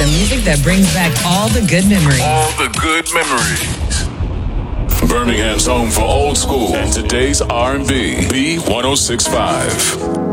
The music that brings back all the good memories. All the good memories. Birmingham's home for old school and today's R&B. B1065.